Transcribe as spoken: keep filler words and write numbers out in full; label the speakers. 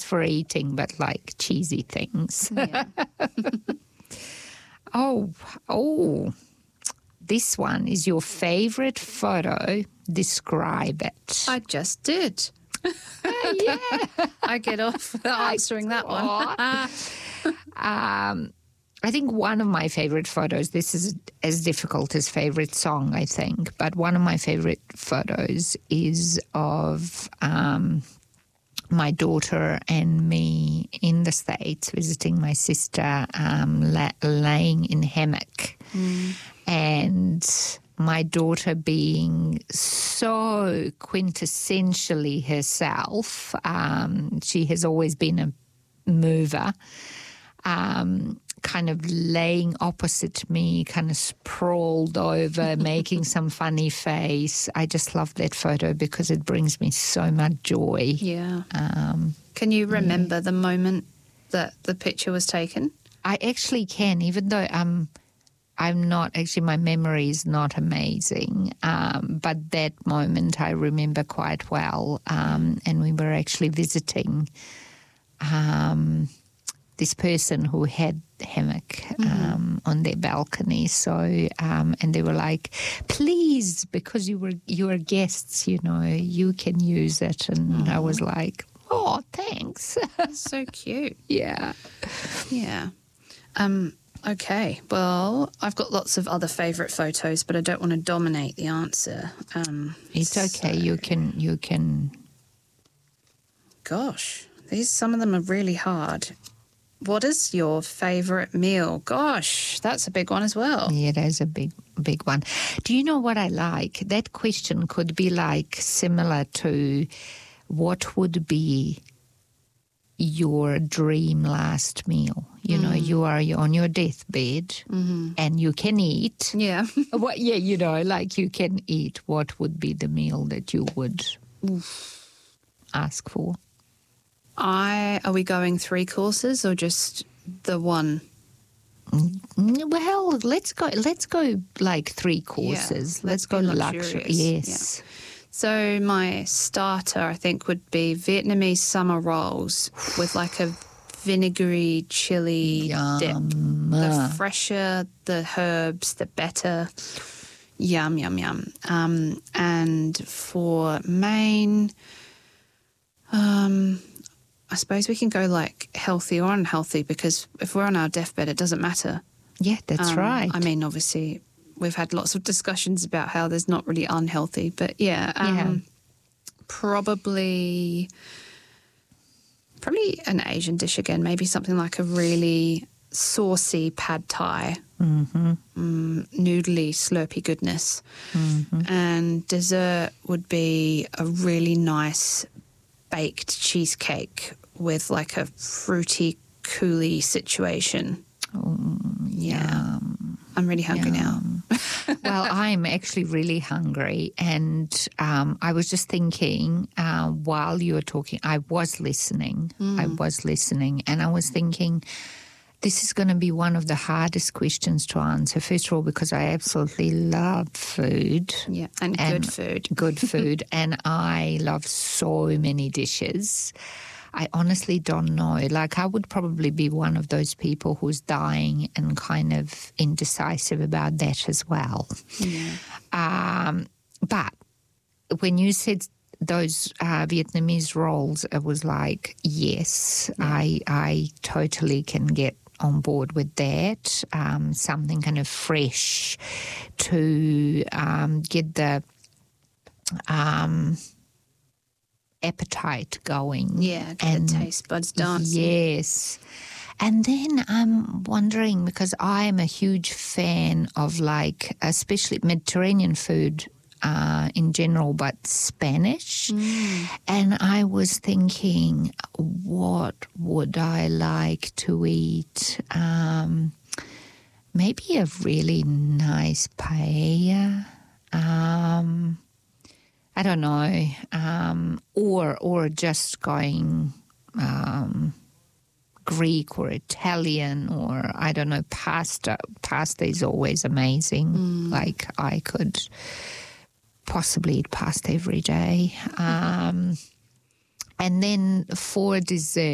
Speaker 1: for eating, but like cheesy things.
Speaker 2: Yeah.
Speaker 1: oh, oh. This one is your favorite photo. Describe it.
Speaker 2: I just did.
Speaker 1: yeah.
Speaker 2: I get off answering that one.
Speaker 1: um, I think one of my favorite photos, this is as difficult as favorite song, I think, but one of my favorite photos is of um, my daughter and me in the States visiting my sister, um, la- laying in hammock. Mm. And my daughter being so quintessentially herself. Um, she has always been a mover, um, kind of laying opposite me, kind of sprawled over, making some funny face. I just love that photo because it brings me so much joy.
Speaker 2: Yeah.
Speaker 1: Um,
Speaker 2: Can you remember yeah. the moment that the picture was taken?
Speaker 1: I actually can, even though I'm... I'm not, actually my memory is not amazing, um, but that moment I remember quite well. Um, and we were actually visiting um, this person who had hammock mm-hmm. um, on their balcony. So, um, and they were like, please, because you were, you are guests, you know, you can use it. And mm-hmm. I was like, oh, thanks.
Speaker 2: So cute.
Speaker 1: Yeah.
Speaker 2: Yeah. Um. Okay, well, I've got lots of other favourite photos, but I don't want to dominate the answer. Um,
Speaker 1: it's okay.
Speaker 2: So...
Speaker 1: You can. You can.
Speaker 2: Gosh, these some of them are really hard. What is your favourite meal? Gosh, that's a big one as well.
Speaker 1: Yeah, that is a big, big one. Do you know what I like? That question could be like similar to what would be your dream last meal. You know, mm. you are on your deathbed mm-hmm. and you can eat.
Speaker 2: Yeah.
Speaker 1: What? Yeah, you know, like you can eat. What would be the meal that you would
Speaker 2: Oof.
Speaker 1: ask for?
Speaker 2: I Are we going three courses or just the one?
Speaker 1: Well, let's go. Let's go like three courses.
Speaker 2: Yeah,
Speaker 1: let's, let's go luxury. Yes.
Speaker 2: Yeah. So my starter, I think, would be Vietnamese summer rolls with like a vinegary chili
Speaker 1: Yum.
Speaker 2: dip. The fresher the herbs, the better. Yum, yum, yum. Um, and for main, um, I suppose we can go like healthy or unhealthy because if we're on our deathbed, it doesn't matter.
Speaker 1: Yeah, that's
Speaker 2: um,
Speaker 1: right.
Speaker 2: I mean, obviously... We've had lots of discussions about how there's not really unhealthy, but yeah, um,
Speaker 1: yeah.
Speaker 2: probably probably an Asian dish again, maybe something like a really saucy pad thai,
Speaker 1: mm-hmm.
Speaker 2: um, noodly, slurpy goodness.
Speaker 1: Mm-hmm.
Speaker 2: And dessert would be a really nice baked cheesecake with like a fruity, coolie situation.
Speaker 1: Oh,
Speaker 2: yeah. I'm really hungry now.
Speaker 1: Well, I'm actually really hungry. And um, I was just thinking uh, while you were talking, I was listening. Mm. I was listening. And I was thinking, this is going to be one of the hardest questions to answer. First of all, because I absolutely love food.
Speaker 2: Yeah, and, and good food.
Speaker 1: Good food. And I love so many dishes. I honestly don't know. Like, I would probably be one of those people who's dying and kind of indecisive about that as well.
Speaker 2: Yeah.
Speaker 1: Um, but when you said those uh, Vietnamese rolls, it was like, yes, yeah. I I totally can get on board with that. Um, something kind of fresh to um, get the... Um, appetite going.
Speaker 2: Yeah, get and, the taste buds dancing.
Speaker 1: Yes. And then I'm wondering, because I'm a huge fan of like, especially Mediterranean food uh, in general, but Spanish.
Speaker 2: Mm.
Speaker 1: And I was thinking, what would I like to eat? Um, maybe a really nice paella. Um I don't know, um, or or just going um, Greek or Italian or, I don't know, pasta. Pasta is always amazing. Mm. Like, I could possibly eat pasta every day. Um, and then for dessert,